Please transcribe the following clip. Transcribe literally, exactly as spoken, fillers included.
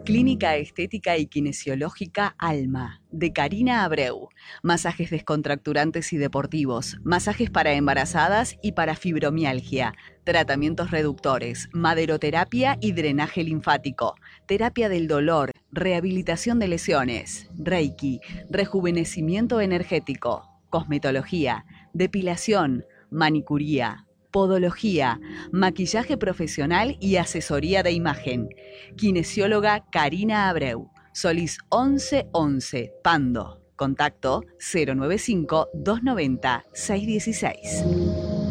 Clínica Estética y Kinesiológica Alma, de Karina Abreu. Masajes descontracturantes y deportivos, masajes para embarazadas y para fibromialgia, tratamientos reductores, maderoterapia y drenaje linfático, terapia del dolor, rehabilitación de lesiones, reiki, rejuvenecimiento energético, cosmetología, depilación, manicuría, podología, maquillaje profesional y asesoría de imagen. Kinesióloga Karina Abreu, Solís once once, Pando. Contacto cero nueve cinco, dos nueve cero, seis uno seis.